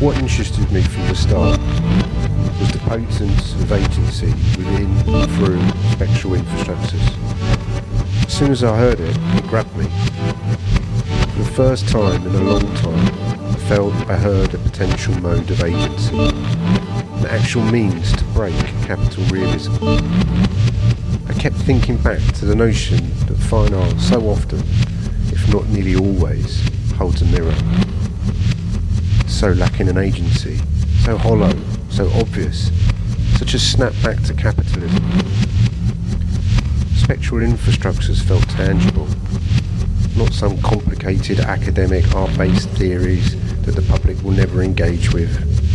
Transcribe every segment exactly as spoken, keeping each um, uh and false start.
What interested me from the start was the potence of agency within and through spectral infrastructures. As soon as I heard it, it grabbed me. For the first time in a long time, I felt I heard a potential mode of agency, an actual means to break capital realism. I kept thinking back to the notion that fine art so often, if not nearly always, holds a mirror. So lacking an agency, so hollow, so obvious, such a snapback to capitalism. Spectral infrastructures felt tangible, not some complicated academic art-based theories that the public will never engage with.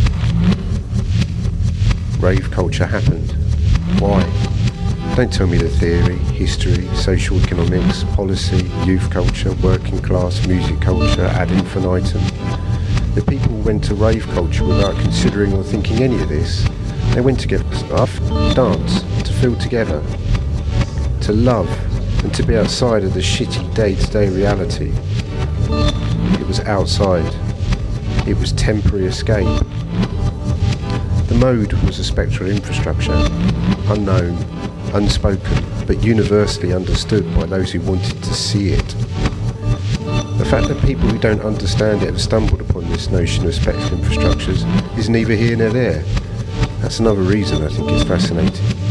Rave culture happened. Why? Don't tell me the theory, history, social economics, policy, youth culture, working class, music culture ad infinitum. The people went to rave culture without considering or thinking any of this. They went to get stuff, dance, to feel together, to love, and to be outside of the shitty day-to-day reality. It was outside. It was temporary escape. The mode was a spectral infrastructure, unknown, unspoken, but universally understood by those who wanted to see it. The fact that people who don't understand it have stumbled upon this notion of spectral infrastructures is neither here nor there. That's another reason I think it's fascinating.